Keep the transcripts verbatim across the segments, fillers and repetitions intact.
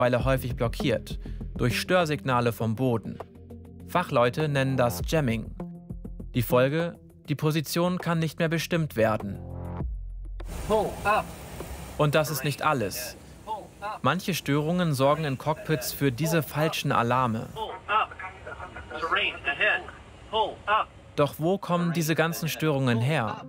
weil er häufig blockiert, durch Störsignale vom Boden. Fachleute nennen das Jamming. Die Folge: Die Position kann nicht mehr bestimmt werden. Und das ist nicht alles. Manche Störungen sorgen in Cockpits für diese falschen Alarme. Doch wo kommen diese ganzen Störungen her?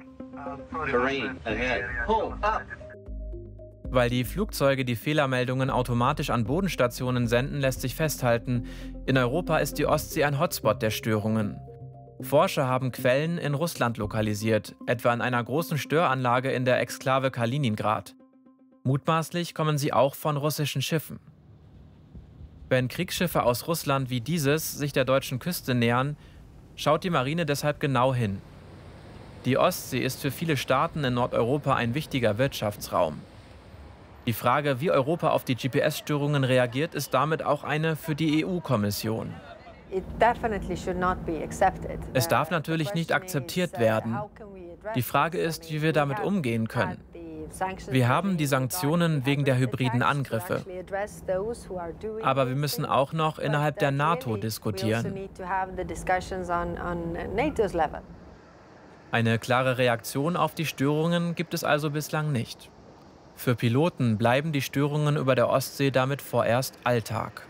Weil die Flugzeuge die Fehlermeldungen automatisch an Bodenstationen senden, lässt sich festhalten, in Europa ist die Ostsee ein Hotspot der Störungen. Forscher haben Quellen in Russland lokalisiert, etwa in einer großen Störanlage in der Exklave Kaliningrad. Mutmaßlich kommen sie auch von russischen Schiffen. Wenn Kriegsschiffe aus Russland wie dieses sich der deutschen Küste nähern, schaut die Marine deshalb genau hin. Die Ostsee ist für viele Staaten in Nordeuropa ein wichtiger Wirtschaftsraum. Die Frage, wie Europa auf die G P S-Störungen reagiert, ist damit auch eine für die E U-Kommission. Es darf natürlich nicht akzeptiert werden. Die Frage ist, wie wir damit umgehen können. Wir haben die Sanktionen wegen der hybriden Angriffe. Aber wir müssen auch noch innerhalb der NATO diskutieren. Eine klare Reaktion auf die Störungen gibt es also bislang nicht. Für Piloten bleiben die Störungen über der Ostsee damit vorerst Alltag.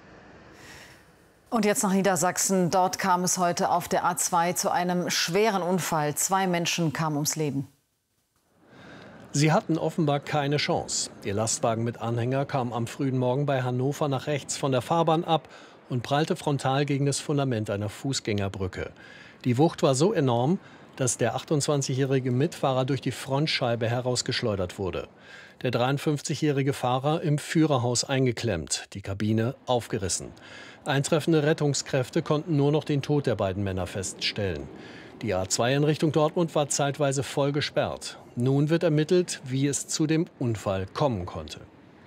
Und jetzt nach Niedersachsen. Dort kam es heute auf der A zwei zu einem schweren Unfall. Zwei Menschen kamen ums Leben. Sie hatten offenbar keine Chance. Ihr Lastwagen mit Anhänger kam am frühen Morgen bei Hannover nach rechts von der Fahrbahn ab und prallte frontal gegen das Fundament einer Fußgängerbrücke. Die Wucht war so enorm, dass der achtundzwanzigjährige Mitfahrer durch die Frontscheibe herausgeschleudert wurde. Der dreiundfünfzigjährige Fahrer im Führerhaus eingeklemmt, die Kabine aufgerissen. Eintreffende Rettungskräfte konnten nur noch den Tod der beiden Männer feststellen. Die A zwei in Richtung Dortmund war zeitweise voll gesperrt. Nun wird ermittelt, wie es zu dem Unfall kommen konnte.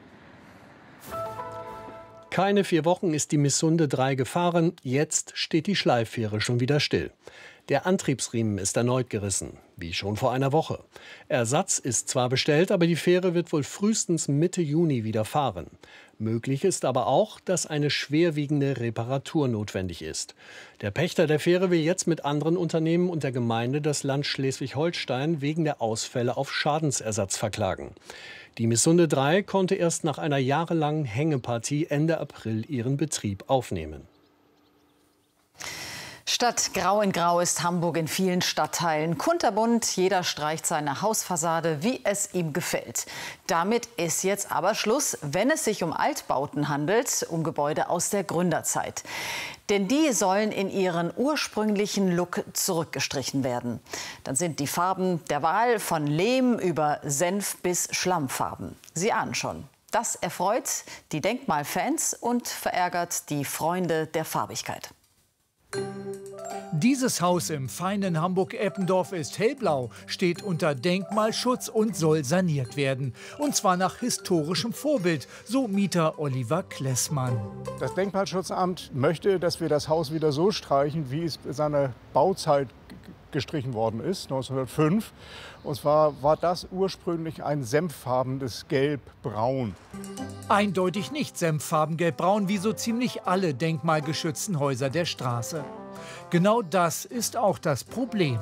Keine vier Wochen ist die Missunde drei gefahren. Jetzt steht die Schleiffähre schon wieder still. Der Antriebsriemen ist erneut gerissen, wie schon vor einer Woche. Ersatz ist zwar bestellt, aber die Fähre wird wohl frühestens Mitte Juni wieder fahren. Möglich ist aber auch, dass eine schwerwiegende Reparatur notwendig ist. Der Pächter der Fähre will jetzt mit anderen Unternehmen und der Gemeinde das Land Schleswig-Holstein wegen der Ausfälle auf Schadensersatz verklagen. Die Missunde drei konnte erst nach einer jahrelangen Hängepartie Ende April ihren Betrieb aufnehmen. Statt Grau in Grau ist Hamburg in vielen Stadtteilen kunterbunt. Jeder streicht seine Hausfassade, wie es ihm gefällt. Damit ist jetzt aber Schluss, wenn es sich um Altbauten handelt, um Gebäude aus der Gründerzeit. Denn die sollen in ihren ursprünglichen Look zurückgestrichen werden. Dann sind die Farben der Wahl von Lehm über Senf bis Schlammfarben. Sie ahnen schon. Das erfreut die Denkmalfans und verärgert die Freunde der Farbigkeit. Dieses Haus im feinen Hamburg-Eppendorf ist hellblau, steht unter Denkmalschutz und soll saniert werden. Und zwar nach historischem Vorbild, so Mieter Oliver Klessmann. Das Denkmalschutzamt möchte, dass wir das Haus wieder so streichen, wie es seiner Bauzeit gestrichen worden ist, neunzehnhundertfünf. Und zwar war das ursprünglich ein senffarbenes Gelb-Braun. Eindeutig nicht senffarben gelb-braun, wie so ziemlich alle denkmalgeschützten Häuser der Straße. Genau das ist auch das Problem.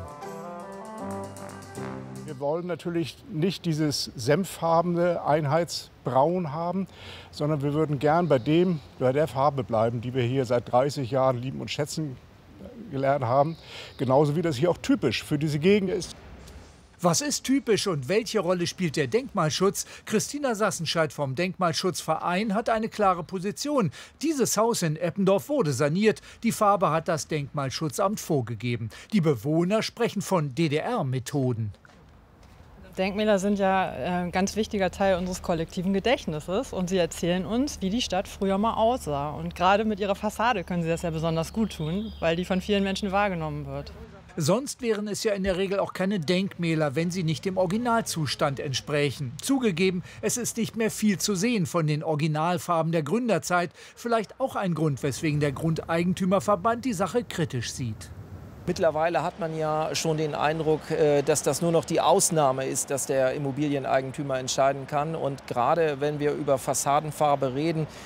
Wir wollen natürlich nicht dieses senffarbene Einheitsbraun haben, sondern wir würden gern bei, dem, bei der Farbe bleiben, die wir hier seit dreißig Jahren lieben und schätzen gelernt haben. Genauso wie das hier auch typisch für diese Gegend ist. Was ist typisch und welche Rolle spielt der Denkmalschutz? Christina Sassenscheid vom Denkmalschutzverein hat eine klare Position. Dieses Haus in Eppendorf wurde saniert. Die Farbe hat das Denkmalschutzamt vorgegeben. Die Bewohner sprechen von D D R-Methoden. Denkmäler sind ja ein ganz wichtiger Teil unseres kollektiven Gedächtnisses und sie erzählen uns, wie die Stadt früher mal aussah. Und gerade mit ihrer Fassade können sie das ja besonders gut tun, weil die von vielen Menschen wahrgenommen wird. Sonst wären es ja in der Regel auch keine Denkmäler, wenn sie nicht dem Originalzustand entsprächen. Zugegeben, es ist nicht mehr viel zu sehen von den Originalfarben der Gründerzeit. Vielleicht auch ein Grund, weswegen der Grundeigentümerverband die Sache kritisch sieht. Mittlerweile hat man ja schon den Eindruck, dass das nur noch die Ausnahme ist, dass der Immobilieneigentümer entscheiden kann. Und gerade wenn wir über Fassadenfarbe reden,